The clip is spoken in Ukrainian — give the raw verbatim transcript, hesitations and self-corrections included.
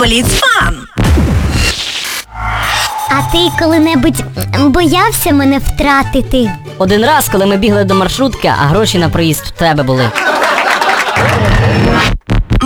Бліц-фан! А ти коли-небудь боявся мене втратити? Один раз, коли ми бігли до маршрутки, а гроші на проїзд в тебе були.